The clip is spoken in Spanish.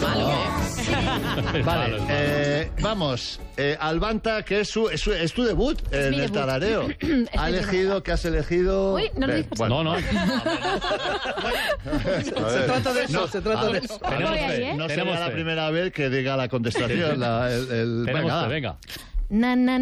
malo, Vale, vamos. Albanta, que es tu debut en el tarareo. ¿Qué has elegido? Uy, no lo dices. Bueno, No. Se trata de eso, No será la primera vez que diga la contestación. Venga. Venga. Na, na,